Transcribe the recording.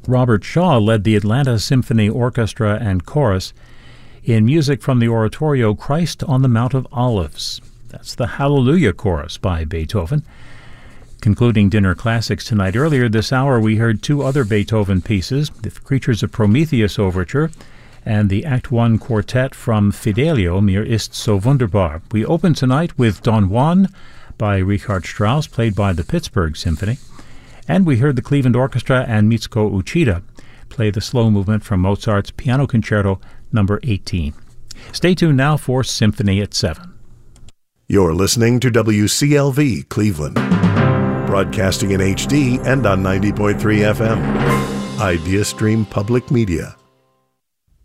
Robert Shaw led the Atlanta Symphony Orchestra and Chorus in music from the oratorio Christ on the Mount of Olives. That's the Hallelujah Chorus by Beethoven. Concluding Dinner Classics tonight, earlier this hour we heard two other Beethoven pieces, the Creatures of Prometheus Overture and the Act 1 Quartet from Fidelio, Mir ist so wunderbar. We open tonight with Don Juan by Richard Strauss, played by the Pittsburgh Symphony. And we heard the Cleveland Orchestra and Mitsuko Uchida play the slow movement from Mozart's Piano Concerto No. 18. Stay tuned now for Symphony at 7. You're listening to WCLV Cleveland, broadcasting in HD and on 90.3 FM. Idea Stream Public Media.